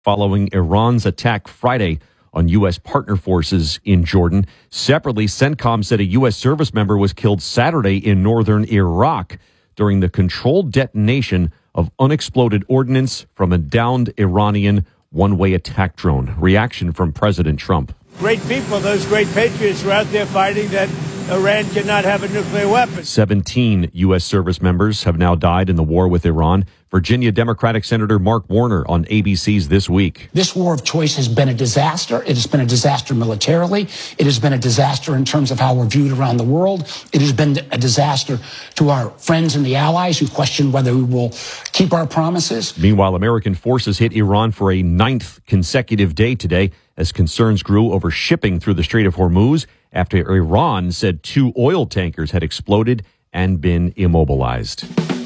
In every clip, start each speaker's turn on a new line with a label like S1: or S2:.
S1: following Iran's attack Friday on U.S. partner forces in Jordan. Separately, CENTCOM said a U.S. service member was killed Saturday in northern Iraq during the controlled detonation of unexploded ordnance from a downed Iranian one-way attack drone. Reaction from President Trump.
S2: Great people, those great patriots were out there fighting that Iran cannot have a nuclear weapon.
S1: 17 U.S. service members have now died in the war with Iran. Virginia Democratic Senator Mark Warner on ABC's This Week.
S3: This war of choice has been a disaster. It has been a disaster militarily. It has been a disaster in terms of how we're viewed around the world. It has been a disaster to our friends and the allies who question whether we will keep our promises.
S1: Meanwhile, American forces hit Iran for a 9th consecutive day today as concerns grew over shipping through the Strait of Hormuz after Iran said 2 oil tankers had exploded and been immobilized.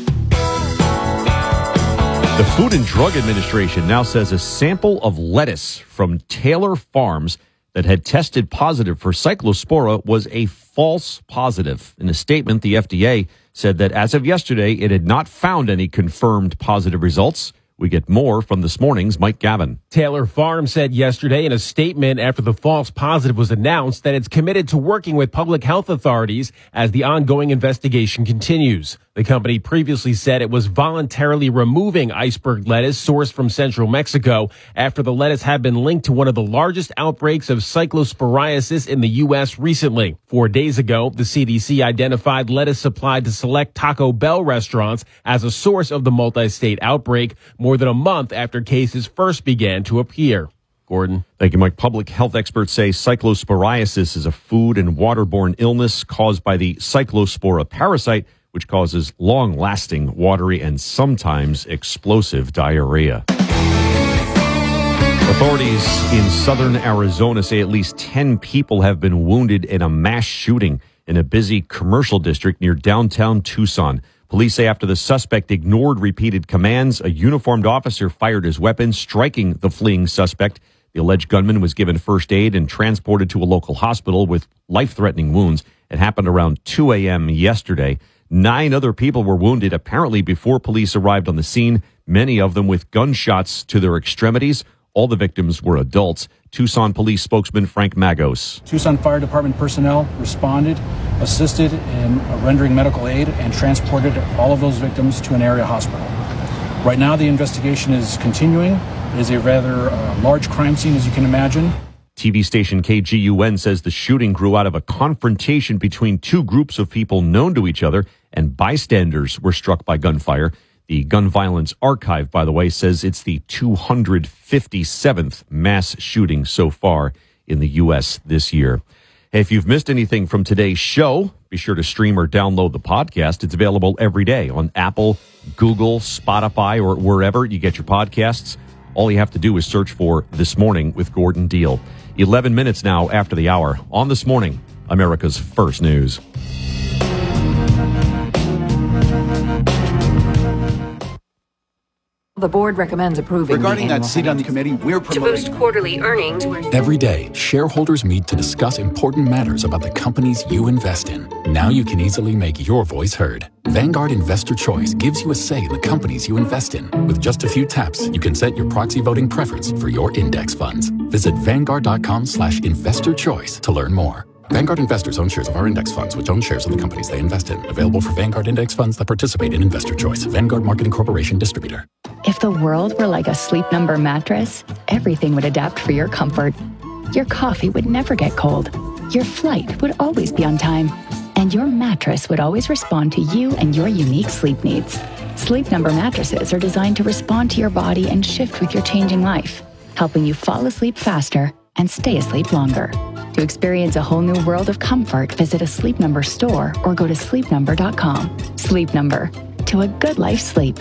S1: The Food and Drug Administration now says a sample of lettuce from Taylor Farms that had tested positive for Cyclospora was a false positive. In a statement, the FDA said that as of yesterday, it had not found any confirmed positive results. We get more from this morning's Mike Gavin.
S4: Taylor Farms said yesterday in a statement after the false positive was announced that it's committed to working with public health authorities as the ongoing investigation continues. The company previously said it was voluntarily removing iceberg lettuce sourced from central Mexico after the lettuce had been linked to one of the largest outbreaks of cyclosporiasis in the U.S. recently. 4 days ago, the CDC identified lettuce supplied to select Taco Bell restaurants as a source of the multi-state outbreak more than a month after cases first began to appear. Gordon.
S1: Thank you, Mike. Public health experts say cyclosporiasis is a food and waterborne illness caused by the Cyclospora parasite, which causes long-lasting, watery, and sometimes explosive diarrhea. Authorities in southern Arizona say at least 10 people have been wounded in a mass shooting in a busy commercial district near downtown Tucson. Police say after the suspect ignored repeated commands, a uniformed officer fired his weapon, striking the fleeing suspect. The alleged gunman was given first aid and transported to a local hospital with life-threatening wounds. It happened around 2 a.m. yesterday. 9 other people were wounded, apparently before police arrived on the scene, many of them with gunshots to their extremities. All the victims were adults. Tucson police spokesman Frank Magos.
S5: Tucson Fire Department personnel responded, assisted in rendering medical aid, and transported all of those victims to an area hospital. Right now, the investigation is continuing. It is a rather large crime scene, as you can imagine.
S1: TV station KGUN says the shooting grew out of a confrontation between 2 groups of people known to each other, and bystanders were struck by gunfire. The Gun Violence Archive, by the way, says it's the 257th mass shooting so far in the U.S. this year. Hey, if you've missed anything from today's show, be sure to stream or download the podcast. It's available every day on Apple, Google, Spotify, or wherever you get your podcasts. All you have to do is search for This Morning with Gordon Deal. 11 minutes now after the hour on This Morning, America's First News.
S6: The board recommends approving
S7: regarding that seat on the committee, we're promoting
S6: to boost quarterly earnings.
S8: Every day, shareholders meet to discuss important matters about the companies you invest in. Now you can easily make your voice heard. Vanguard Investor Choice gives you a say in the companies you invest in. With just a few taps, you can set your proxy voting preference for your index funds. Visit Vanguard.com/investorchoice to learn more. Vanguard investors own shares of our index funds, which own shares of the companies they invest in. Available for Vanguard index funds that participate in Investor Choice. Vanguard Marketing Corporation distributor.
S9: If the world were like a Sleep Number mattress, everything would adapt for your comfort. Your coffee would never get cold. Your flight would always be on time. And your mattress would always respond to you and your unique sleep needs. Sleep Number mattresses are designed to respond to your body and shift with your changing life, helping you fall asleep faster and stay asleep longer. To experience a whole new world of comfort, visit a Sleep Number store or go to sleepnumber.com. Sleep Number. To a good life sleep.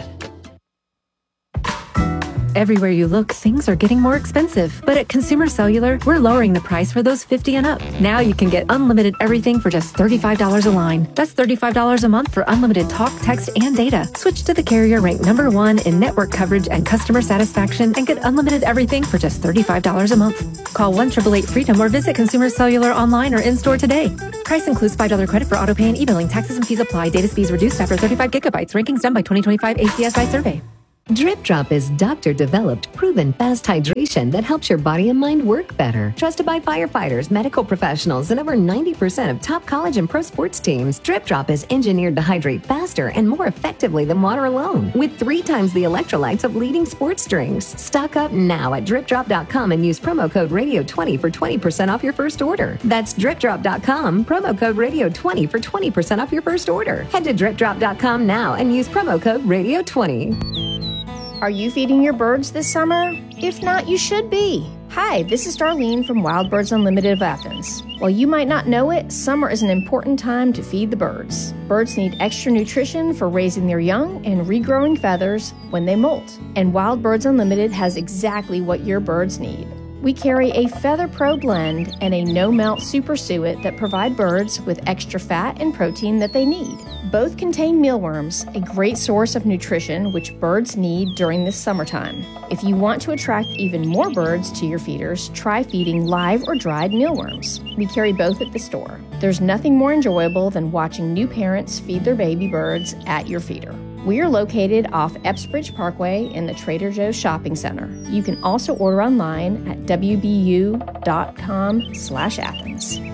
S10: Everywhere you look, things are getting more expensive. But at Consumer Cellular, we're lowering the price for those 50 and up. Now you can get unlimited everything for just $35 a line. That's $35 a month for unlimited talk, text, and data. Switch to the carrier ranked #1 in network coverage and customer satisfaction and get unlimited everything for just $35 a month. Call 1-888-FREEDOM or visit Consumer Cellular online or in-store today. Price includes $5 credit for auto pay and e-billing. Taxes and fees apply. Data speeds reduced after 35 gigabytes. Rankings done by 2025 ACSI survey.
S11: Drip Drop is doctor-developed, proven fast hydration that helps your body and mind work better. Trusted by firefighters, medical professionals, and over 90% of top college and pro sports teams, Drip Drop is engineered to hydrate faster and more effectively than water alone, with 3 times the electrolytes of leading sports drinks. Stock up now at DripDrop.com and use promo code Radio20 for 20% off your first order. That's DripDrop.com, promo code Radio20 for 20% off your first order. Head to DripDrop.com now and use promo code Radio20.
S12: Are you feeding your birds this summer? If not, you should be. Hi, this is Darlene from Wild Birds Unlimited of Athens. While you might not know it, summer is an important time to feed the birds. Birds need extra nutrition for raising their young and regrowing feathers when they molt. And Wild Birds Unlimited has exactly what your birds need. We carry a Feather Pro blend and a no-melt super suet that provide birds with extra fat and protein that they need. Both contain mealworms, a great source of nutrition which birds need during this summertime. If you want to attract even more birds to your feeders, try feeding live or dried mealworms. We carry both at the store. There's nothing more enjoyable than watching new parents feed their baby birds at your feeder. We are located off Epsbridge Parkway in the Trader Joe's Shopping Center. You can also order online at wbu.com/Athens.